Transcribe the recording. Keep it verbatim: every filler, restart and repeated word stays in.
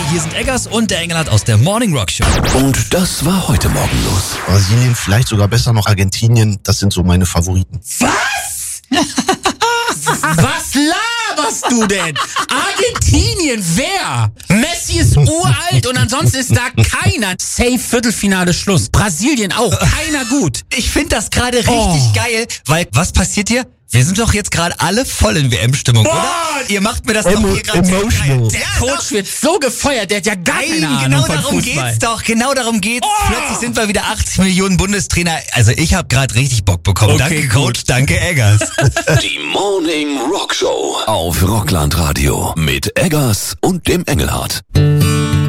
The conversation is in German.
Hier sind Eggers und der Engelhardt aus der Morning Rock Show. Und das war heute Morgen los. Brasilien, vielleicht sogar besser noch Argentinien. Das sind so meine Favoriten. Was? Was laberst du denn? Argentinien, wer? Messi ist uralt und ansonsten ist da keiner. Safe Viertelfinale Schluss. Brasilien auch, keiner gut. Ich finde das gerade richtig Oh. geil, weil was passiert hier? Wir sind doch jetzt gerade alle voll in W M-Stimmung, oder? Ihr macht mir das doch Emo- hier gerade emotional. Der Coach wird so gefeuert, der hat ja gar keine Nein, Ahnung genau von darum Fußball. geht's doch. Genau darum geht's. Oh. Plötzlich sind wir wieder achtzig Millionen Bundestrainer. Also ich habe gerade richtig Bock bekommen. Okay, danke gut. Coach, danke Eggers. Die Morning Rock Show auf Rockland Radio mit Eggers und dem Engelhardt.